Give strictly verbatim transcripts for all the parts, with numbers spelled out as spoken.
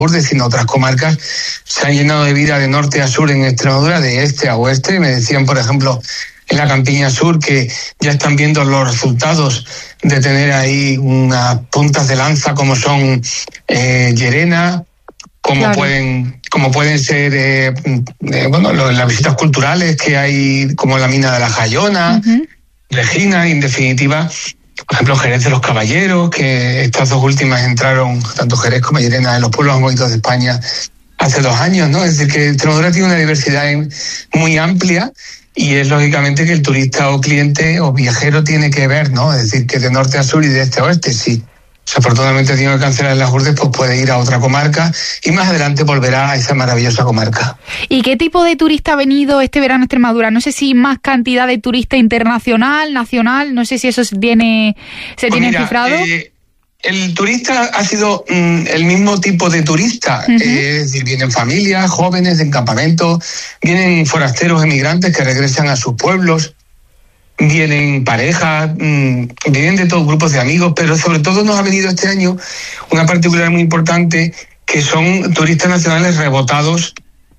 Lourdes, sino otras comarcas, se han llenado de vida de norte a sur en Extremadura, de este a oeste. Me decían, por ejemplo, en la Campiña Sur, que ya están viendo los resultados de tener ahí unas puntas de lanza como son eh, Llerena, como claro. pueden como pueden ser eh, eh, bueno lo, las visitas culturales que hay, como la mina de la Jayona, uh-huh. Regina, y en definitiva, por ejemplo, Jerez de los Caballeros, que estas dos últimas entraron, tanto Jerez como Llerena, en los pueblos más bonitos de España hace dos años, ¿no? Es decir, que Extremadura tiene una diversidad muy amplia, y es lógicamente que el turista o cliente o viajero tiene que ver, ¿no? Es decir, que de norte a sur y de este a oeste, sí. Desafortunadamente tiene que cancelar las Lourdes, pues puede ir a otra comarca y más adelante volverá a esa maravillosa comarca. ¿Y qué tipo de turista ha venido este verano a Extremadura? No sé si más cantidad de turista internacional, nacional, no sé si eso tiene, se pues tiene mira, cifrado. Eh, el turista ha sido mm, el mismo tipo de turista, uh-huh. eh, es decir, vienen familias, jóvenes en campamentos, vienen forasteros emigrantes que regresan a sus pueblos, vienen parejas, mmm, vienen de todos grupos de amigos, pero sobre todo nos ha venido este año una particularidad muy importante, que son turistas nacionales rebotados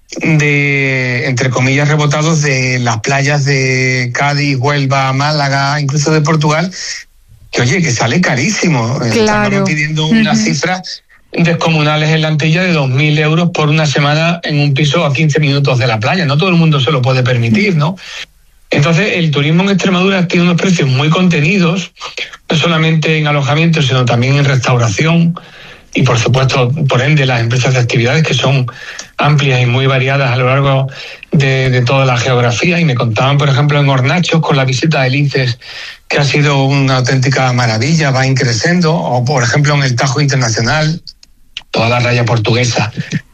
de, entre comillas, rebotados de las playas de Cádiz, Huelva, Málaga, incluso de Portugal, que oye, que sale carísimo. Claro. Están pidiendo uh-huh. unas cifras descomunales en la Antilla de dos mil euros por una semana en un piso a quince minutos de la playa. No todo el mundo se lo puede permitir, ¿no? Entonces, el turismo en Extremadura tiene unos precios muy contenidos, no solamente en alojamiento, sino también en restauración y, por supuesto, por ende, las empresas de actividades, que son amplias y muy variadas a lo largo de, de toda la geografía. Y me contaban, por ejemplo, en Hornachos, con la visita del I C E S, que ha sido una auténtica maravilla, va increciendo, o, por ejemplo, en el Tajo Internacional, toda la raya portuguesa,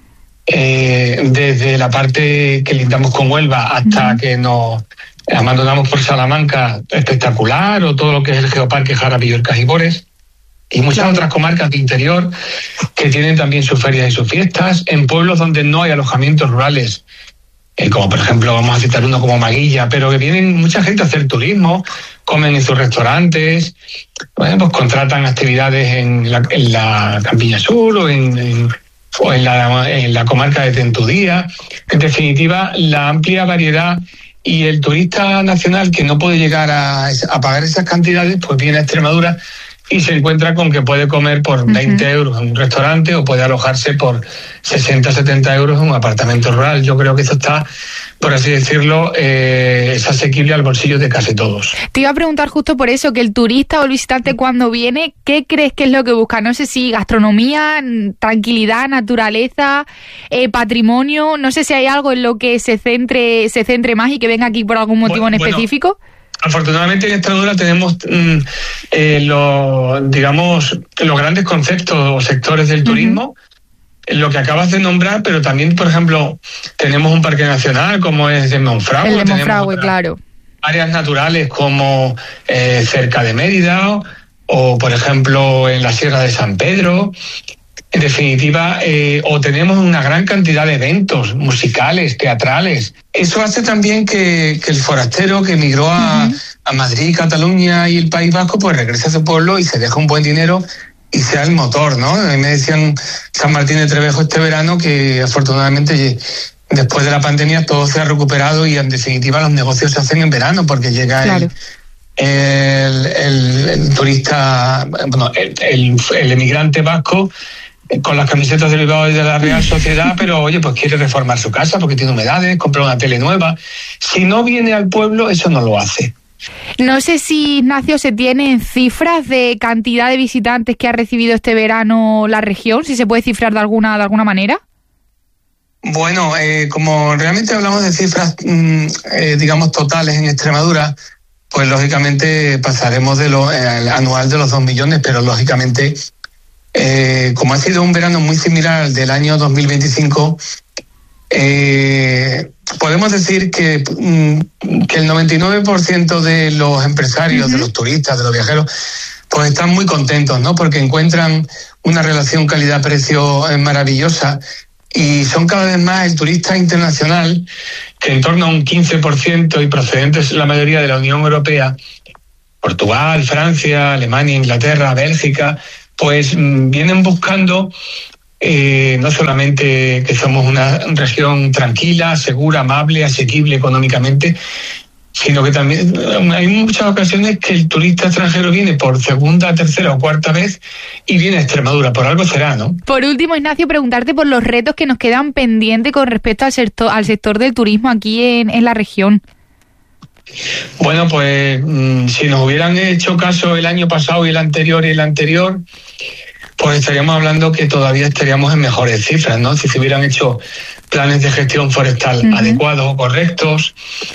eh, desde la parte que lindamos con Huelva hasta que nos abandonamos por Salamanca, espectacular, o todo lo que es el Geoparque Jaramillo y Cajibores, y muchas claro. otras comarcas de interior que tienen también sus ferias y sus fiestas, en pueblos donde no hay alojamientos rurales, eh, como por ejemplo, vamos a citar uno como Maguilla, pero que vienen mucha gente a hacer turismo, comen en sus restaurantes, bueno, pues contratan actividades en la, en la Campiña Sur o en, en o en la, en la comarca de Tentudía. En definitiva, la amplia variedad. Y el turista nacional que no puede llegar a, a pagar esas cantidades, pues viene a Extremadura y se encuentra con que puede comer por uh-huh. veinte euros en un restaurante o puede alojarse por sesenta, setenta euros en un apartamento rural. Yo creo que eso está, por así decirlo, eh, es asequible al bolsillo de casi todos. Te iba a preguntar justo por eso, que el turista o el visitante cuando viene, ¿qué crees que es lo que busca? No sé si gastronomía, tranquilidad, naturaleza, eh, patrimonio, no sé si hay algo en lo que se centre, se centre más y que venga aquí por algún motivo bueno, en específico. Bueno. Afortunadamente en Extremadura tenemos, mm, eh, los, digamos, los grandes conceptos o sectores del turismo, uh-huh. lo que acabas de nombrar, pero también, por ejemplo, tenemos un parque nacional como es de Monfragüe. El de Monfragüe, claro. Áreas naturales como eh, cerca de Mérida o, o, por ejemplo, en la Sierra de San Pedro. En definitiva, eh, o tenemos una gran cantidad de eventos musicales, teatrales. Eso hace también que, que el forastero que emigró a, uh-huh. a Madrid, Cataluña y el País Vasco, pues regrese a su pueblo y se deja un buen dinero y sea el motor, ¿no? A mí me decían San Martín de Trevejo este verano que afortunadamente después de la pandemia todo se ha recuperado y en definitiva los negocios se hacen en verano porque llega claro. el, el, el, el turista, bueno, el, el, el emigrante vasco con las camisetas del Bilbao y de la Real Sociedad, pero oye, pues quiere reformar su casa porque tiene humedades, comprar una tele nueva. Si no viene al pueblo, eso no lo hace. No sé si, Ignacio, se tienen cifras de cantidad de visitantes que ha recibido este verano la región, si se puede cifrar de alguna, de alguna manera. Bueno, eh, como realmente hablamos de cifras, mmm, eh, digamos, totales en Extremadura, pues lógicamente pasaremos de lo eh, anual de los dos millones, pero lógicamente Eh, como ha sido un verano muy similar al del año dos mil veinticinco, eh, podemos decir que, mm, que el noventa y nueve por ciento de los empresarios, uh-huh. de los turistas, de los viajeros, pues están muy contentos, ¿no? Porque encuentran una relación calidad-precio eh, maravillosa y son cada vez más el turista internacional, que en torno a un quince por ciento y procedentes la mayoría de la Unión Europea, Portugal, Francia, Alemania, Inglaterra, Bélgica, pues vienen buscando eh, no solamente que somos una región tranquila, segura, amable, asequible económicamente, sino que también hay muchas ocasiones que el turista extranjero viene por segunda, tercera o cuarta vez y viene a Extremadura, por algo será, ¿no? Por último, Ignacio, preguntarte por los retos que nos quedan pendientes con respecto al sector, al sector del turismo aquí en, en la región. Bueno, pues mmm, si nos hubieran hecho caso el año pasado y el anterior y el anterior, pues estaríamos hablando que todavía estaríamos en mejores cifras, ¿no? Si se hubieran hecho planes de gestión forestal uh-huh. adecuados o correctos,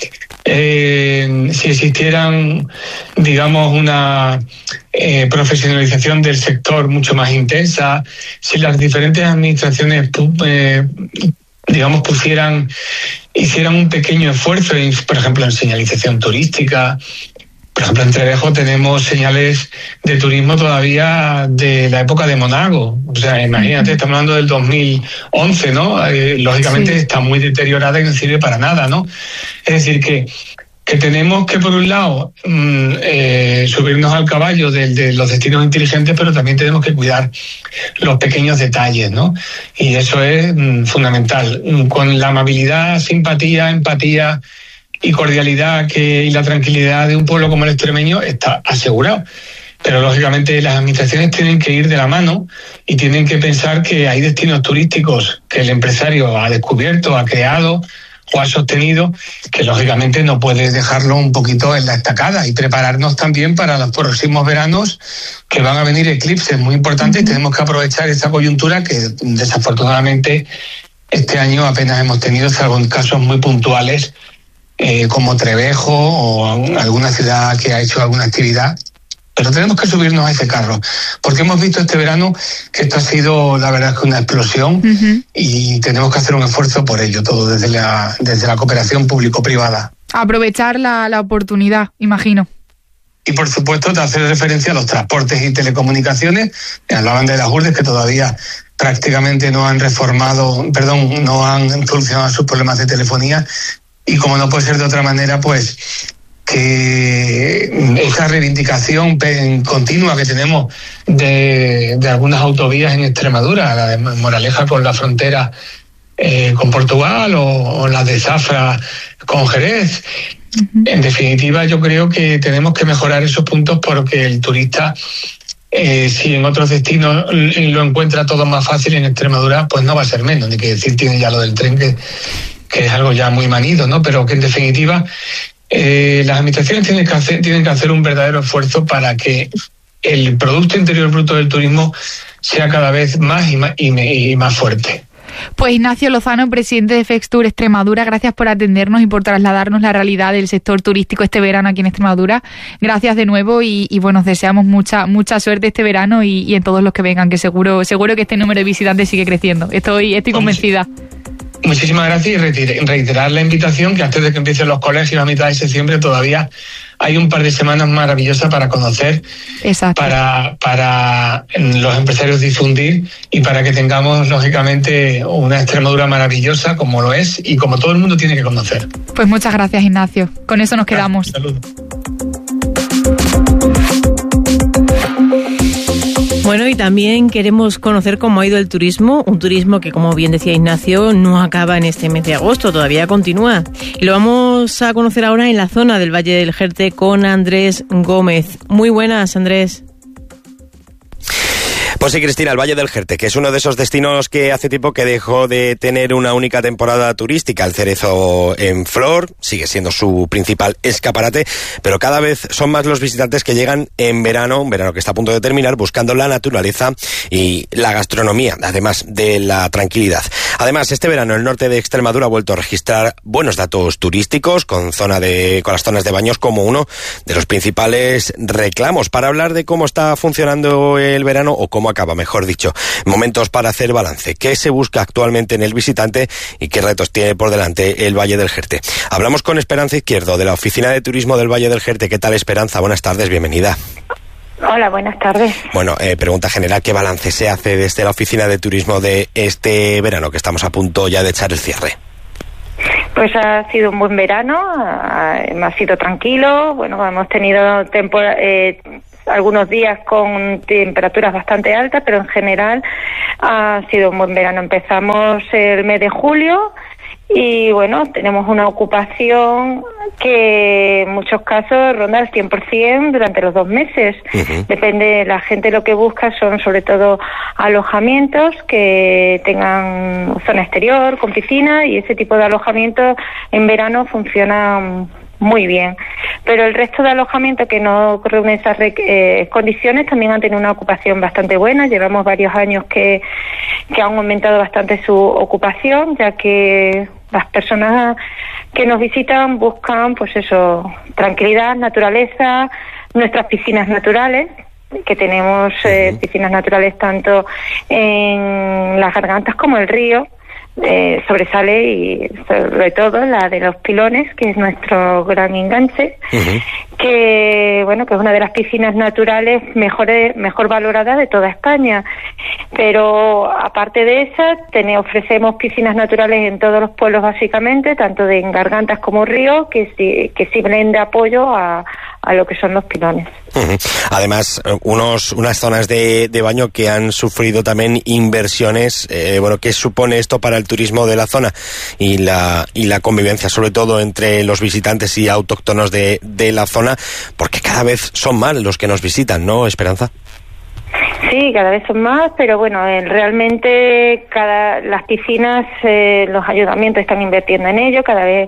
eh, si existieran, digamos, una eh, profesionalización del sector mucho más intensa, si las diferentes administraciones, eh, digamos, pusieran, hicieran un pequeño esfuerzo, en, por ejemplo, en señalización turística. Por ejemplo, en Trevejo tenemos señales de turismo todavía de la época de Monago. O sea, imagínate, estamos hablando del dos mil once, ¿no? Eh, lógicamente sí. Está muy deteriorada y no sirve para nada, ¿no? Es decir, que, que tenemos que, por un lado, mmm, eh, subirnos al caballo de, de los destinos inteligentes, pero también tenemos que cuidar los pequeños detalles, ¿no? Y eso es mmm, fundamental. Con la amabilidad, simpatía, empatía y cordialidad que y la tranquilidad de un pueblo como el extremeño está asegurado. Pero lógicamente las administraciones tienen que ir de la mano y tienen que pensar que hay destinos turísticos que el empresario ha descubierto, ha creado o ha sostenido, que lógicamente no puede dejarlo un poquito en la estacada, y prepararnos también para los próximos veranos, que van a venir eclipses muy importantes y tenemos que aprovechar esa coyuntura que desafortunadamente este año apenas hemos tenido, salvo en casos muy puntuales, Eh, como Trevejo o alguna ciudad que ha hecho alguna actividad, pero tenemos que subirnos a ese carro, porque hemos visto este verano que esto ha sido, la verdad, es que una explosión uh-huh. y tenemos que hacer un esfuerzo por ello, todo desde la, desde la cooperación público-privada. Aprovechar la, la oportunidad, imagino. Y por supuesto, de hacer referencia a los transportes y telecomunicaciones. Hablaban de las U R D S que todavía prácticamente no han reformado, perdón, no han solucionado sus problemas de telefonía. Y como no puede ser de otra manera, pues que esa reivindicación continua que tenemos de, de algunas autovías en Extremadura, la de Moraleja con la frontera eh, con Portugal o, o la de Zafra con Jerez. Uh-huh. En definitiva, yo creo que tenemos que mejorar esos puntos porque el turista, eh, si en otros destinos lo encuentra todo más fácil, en Extremadura pues no va a ser menos, ni que decir tiene ya lo del tren que... que es algo ya muy manido, ¿no? Pero que en definitiva eh, las administraciones tienen que hacer, tienen que hacer un verdadero esfuerzo para que el Producto Interior Bruto del turismo sea cada vez más y más, y, y más fuerte. Pues Ignacio Lozano, presidente de Fextur Extremadura, gracias por atendernos y por trasladarnos la realidad del sector turístico este verano aquí en Extremadura. Gracias de nuevo y, y bueno, os deseamos mucha mucha suerte este verano y, y en todos los que vengan, que seguro seguro que este número de visitantes sigue creciendo. Estoy estoy convencida. Muchísimas gracias y reiterar la invitación que antes de que empiecen los colegios a mitad de septiembre todavía hay un par de semanas maravillosas para conocer, Exacto. para para los empresarios difundir y para que tengamos lógicamente una Extremadura maravillosa como lo es y como todo el mundo tiene que conocer. Pues muchas gracias, Ignacio. Con eso nos quedamos. Saludos. Bueno, y también queremos conocer cómo ha ido el turismo, un turismo que, como bien decía Ignacio, no acaba en este mes de agosto, todavía continúa. Y lo vamos a conocer ahora en la zona del Valle del Jerte con Andrés Gómez. Muy buenas, Andrés. Pues sí, Cristina, el Valle del Jerte, que es uno de esos destinos que hace tiempo que dejó de tener una única temporada turística. El cerezo en flor sigue siendo su principal escaparate, pero cada vez son más los visitantes que llegan en verano, un verano que está a punto de terminar, buscando la naturaleza y la gastronomía, además de la tranquilidad. Además, este verano el norte de Extremadura ha vuelto a registrar buenos datos turísticos, con zona de, con las zonas de baños como uno de los principales reclamos. Para hablar de cómo está funcionando el verano, o cómo acaba, mejor dicho, momentos para hacer balance, qué se busca actualmente en el visitante y qué retos tiene por delante el Valle del Jerte. Hablamos con Esperanza Izquierdo, de la Oficina de Turismo del Valle del Jerte. ¿Qué tal, Esperanza? Buenas tardes, bienvenida. Hola, buenas tardes. Bueno, eh, pregunta general, ¿qué balance se hace desde la Oficina de Turismo de este verano, que estamos a punto ya de echar el cierre? Pues ha sido un buen verano, ha, ha sido tranquilo, bueno, hemos tenido tempor- eh, algunos días con temperaturas bastante altas, pero en general ha sido un buen verano. Empezamos el mes de julio y bueno, tenemos una ocupación que en muchos casos ronda el cien por ciento durante los dos meses. Uh-huh. Depende, la gente lo que busca son sobre todo alojamientos que tengan zona exterior, con piscina, y ese tipo de alojamientos en verano funcionan muy bien. Pero el resto de alojamientos que no reúnen esas eh, condiciones también han tenido una ocupación bastante buena. Llevamos varios años que, que han aumentado bastante su ocupación, ya que las personas que nos visitan buscan, pues eso, tranquilidad, naturaleza, nuestras piscinas naturales, que tenemos eh, piscinas naturales tanto en las gargantas como el río. Eh, sobresale y sobre todo la de los Pilones, que es nuestro gran enganche, uh-huh. que bueno que es una de las piscinas naturales mejor, mejor valoradas de toda España. Pero aparte de esas, ten, ofrecemos piscinas naturales en todos los pueblos básicamente, tanto de en gargantas como río, que sí, que sirven de apoyo a, a lo que son los Pilones. Uh-huh. Además, unos unas zonas de, de baño que han sufrido también inversiones. Eh, bueno, ¿qué supone esto para el turismo de la zona y la y la convivencia, sobre todo entre los visitantes y autóctonos de, de la zona? Porque cada vez son más los que nos visitan, ¿no, Esperanza? Sí, cada vez son más, pero bueno, eh, realmente cada las piscinas, eh, los ayuntamientos están invirtiendo en ello, cada vez,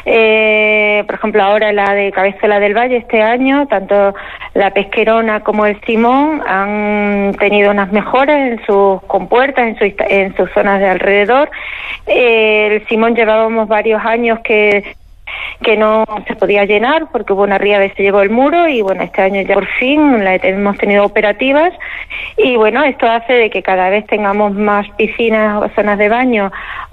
eh, por ejemplo, ahora la de Cabezuela del Valle este año, tanto la Pesquerona como el Simón han tenido unas mejoras en sus compuertas, en, su, en sus zonas de alrededor. Eh, el Simón llevábamos varios años que que no se podía llenar porque hubo una ría que se llevó el muro, y bueno, este año ya por fin la hemos tenido operativas, y bueno, esto hace de que cada vez tengamos más piscinas o zonas de baño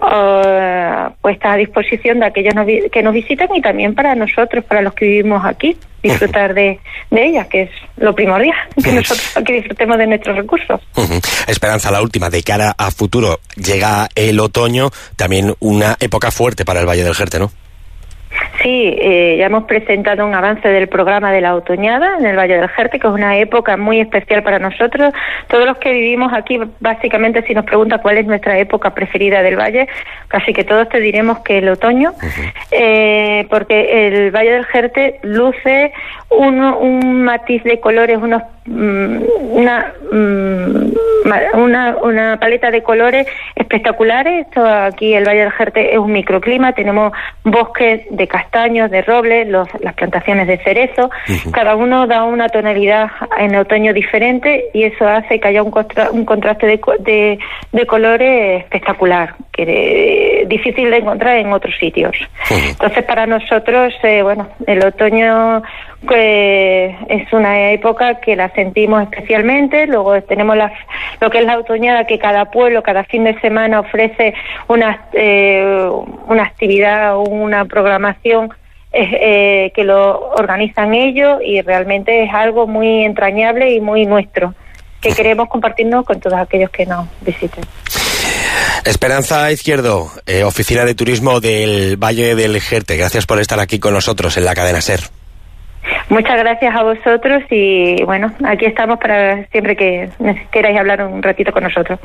uh, puestas a disposición de aquellos nos, que nos visitan, y también para nosotros, para los que vivimos aquí, disfrutar de, de ellas, que es lo primordial, que nosotros aquí disfrutemos de nuestros recursos. Uh-huh. Esperanza, la última, de cara a futuro, llega el otoño, también una época fuerte para el Valle del Jerte, ¿no? Sí, eh, ya hemos presentado un avance del programa de la otoñada en el Valle del Jerte, que es una época muy especial para nosotros. Todos los que vivimos aquí, básicamente, si nos preguntan cuál es nuestra época preferida del Valle, casi que todos te diremos que el otoño, uh-huh. eh, porque el Valle del Jerte luce un, un matiz de colores, unos, um, una, um, una, una paleta de colores espectaculares. Esto aquí, el Valle del Jerte es un microclima, tenemos bosques de castaños, de robles, los, las plantaciones de cerezo. Uh-huh. Cada uno da una tonalidad en otoño diferente, y eso hace que haya un, contra, un contraste de, de, de colores espectacular, que es difícil de encontrar en otros sitios. Uh-huh. Entonces, para nosotros, eh, bueno, el otoño pues, es una época que la sentimos especialmente. Luego tenemos la, lo que es la otoñada, que cada pueblo, cada fin de semana ofrece una, eh, una actividad o una programación eh, eh, que lo organizan ellos, y realmente es algo muy entrañable y muy nuestro, que queremos compartirnos con todos aquellos que nos visiten. Esperanza Izquierdo, eh, Oficina de Turismo del Valle del Jerte, gracias por estar aquí con nosotros en la cadena SER. Muchas gracias a vosotros, y bueno, aquí estamos para siempre que queráis hablar un ratito con nosotros.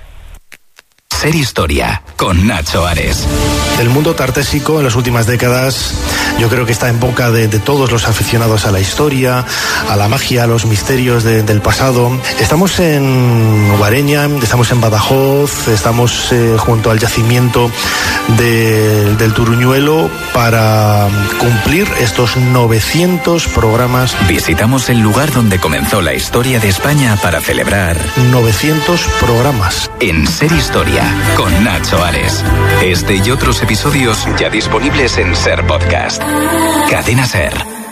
Ser Historia, con Nacho Ares. El mundo tartésico en las últimas décadas yo creo que está en boca de, de todos los aficionados a la historia, a la magia, a los misterios de, del pasado. Estamos en Guareña, estamos en Badajoz, estamos eh, junto al yacimiento de, del Turuñuelo para cumplir estos novecientos programas. Visitamos el lugar donde comenzó la historia de España para celebrar novecientos programas. En Ser Historia, con Nacho Ares. Este y otros episodios ya disponibles en SER Podcast. Cadena SER.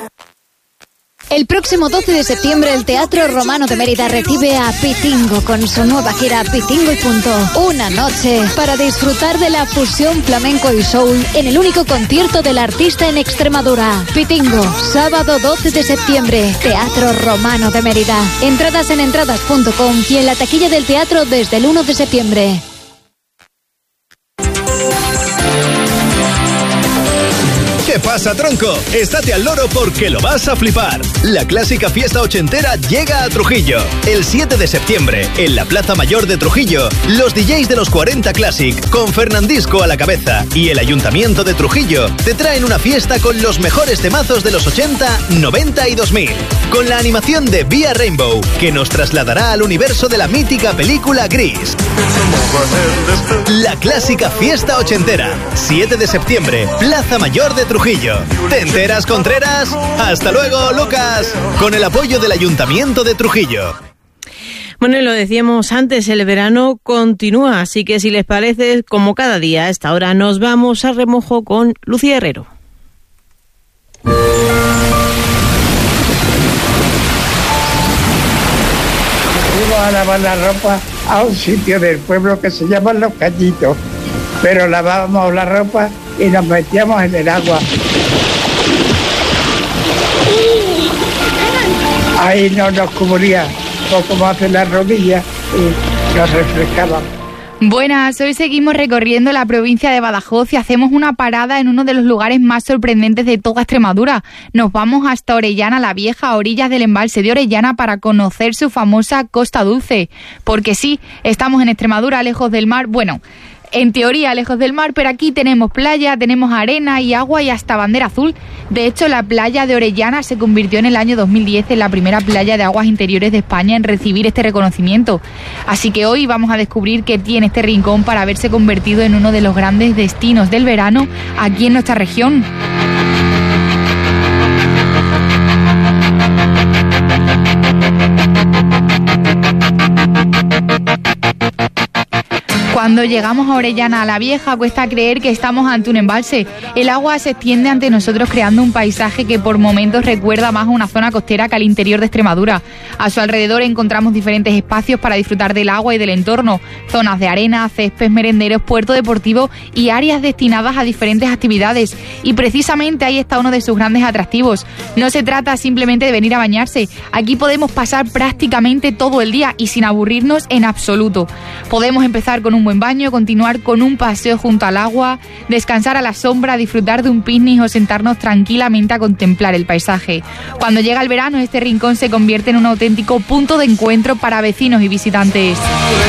El próximo doce de septiembre el Teatro Romano de Mérida recibe a Pitingo con su nueva gira Pitingo y punto. Una noche para disfrutar de la fusión flamenco y soul en el único concierto del artista en Extremadura. Pitingo, sábado doce de septiembre, Teatro Romano de Mérida. Entradas en entradas punto com y en la taquilla del teatro desde el uno de septiembre. ¿Qué ¿Qué pasa, tronco? Estate al loro porque lo vas a flipar. La clásica fiesta ochentera llega a Trujillo. El siete de septiembre, en la Plaza Mayor de Trujillo, los D Js de los cuarenta Classic, con Fernandisco a la cabeza, y el Ayuntamiento de Trujillo, te traen una fiesta con los mejores temazos de los ochenta, noventa y dos mil. Con la animación de Vía Rainbow, que nos trasladará al universo de la mítica película Gris. La clásica fiesta ochentera, siete de septiembre, Plaza Mayor de Trujillo. ¿Te enteras, Contreras? Hasta luego, Lucas. Con el apoyo del Ayuntamiento de Trujillo. Bueno, y lo decíamos antes, el verano continúa, así que si les parece, como cada día a esta hora, nos vamos a remojo con Lucía Herrero. Fuimos a lavar la ropa a un sitio del pueblo que se llama Los Cañitos, pero lavábamos la ropa y nos metíamos en el agua. Ahí no nos cubría poco más de las rodillas y nos refrescaba. Buenas, hoy seguimos recorriendo la provincia de Badajoz y hacemos una parada en uno de los lugares más sorprendentes de toda Extremadura. Nos vamos hasta Orellana la Vieja, a orillas del embalse de Orellana, para conocer su famosa Costa Dulce. Porque sí, estamos en Extremadura, lejos del mar. Bueno, en teoría lejos del mar, pero aquí tenemos playa, tenemos arena y agua y hasta bandera azul. De hecho, la playa de Orellana se convirtió en el año dos mil diez en la primera playa de aguas interiores de España en recibir este reconocimiento. Así que hoy vamos a descubrir qué tiene este rincón para haberse convertido en uno de los grandes destinos del verano aquí en nuestra región. Cuando llegamos a Orellana la Vieja, cuesta creer que estamos ante un embalse. El agua se extiende ante nosotros creando un paisaje que por momentos recuerda más a una zona costera que al interior de Extremadura. A su alrededor encontramos diferentes espacios para disfrutar del agua y del entorno, zonas de arena, césped, merenderos, puerto deportivo y áreas destinadas a diferentes actividades. Y precisamente ahí está uno de sus grandes atractivos. No se trata simplemente de venir a bañarse. Aquí podemos pasar prácticamente todo el día y sin aburrirnos en absoluto. Podemos empezar con un buen baño, continuar con un paseo junto al agua, descansar a la sombra, disfrutar de un picnic o sentarnos tranquilamente a contemplar el paisaje. Cuando llega el verano, este rincón se convierte en un auténtico punto de encuentro para vecinos y visitantes.